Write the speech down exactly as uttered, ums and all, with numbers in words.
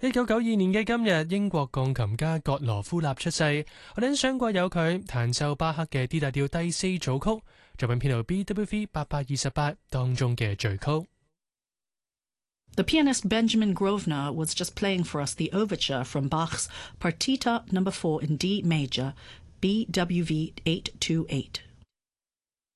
一九九二年嘅今日，英國鋼琴家葛羅夫納出世。我哋欣賞過有佢彈奏巴克嘅 D 大調第四組曲，作品編號 B W V 八百二十八當中嘅序曲。 The pianist Benjamin Grosvenor was just playing for us the overture from Bach's Partita number four in D major, B W V eight two eight.